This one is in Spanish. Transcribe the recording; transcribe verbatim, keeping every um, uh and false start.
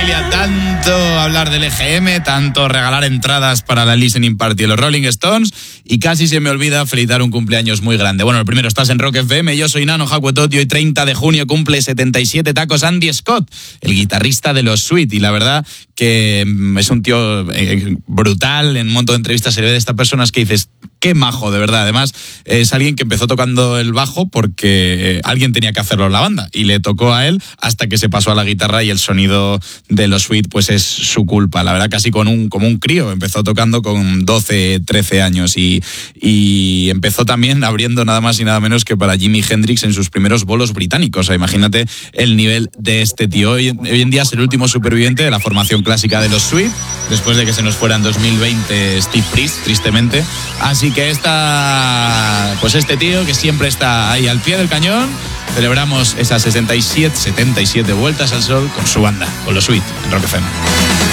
familia, tanto hablar del E G M, tanto regalar entradas para la listening party de los Rolling Stones y casi se me olvida felicitar un cumpleaños muy grande. Bueno, el primero, estás en Rock F M, yo soy Nano Hakuetot y hoy treinta de junio cumple setenta y siete tacos Andy Scott, el guitarrista de los Sweet, y la verdad que es un tío eh, brutal. En un montón de entrevistas se ve de estas personas que dices, qué majo, de verdad. Además, es alguien que empezó tocando el bajo porque alguien tenía que hacerlo en la banda y le tocó a él hasta que se pasó a la guitarra, y el sonido de los Sweet pues es su culpa. La verdad, casi con un, como un crío. Empezó tocando con doce, trece años y, y empezó también abriendo nada más y nada menos que para Jimi Hendrix en sus primeros bolos británicos. O sea, imagínate el nivel de este tío. Hoy, hoy en día es el último superviviente de la formación clásica de los Sweet, después de que se nos fuera en dos mil veinte Steve Priest, tristemente. Así que esta, pues este tío que siempre está ahí al pie del cañón, celebramos esas sesenta y siete, setenta y siete vueltas al sol con su banda, con los Sweet, en Rock F M.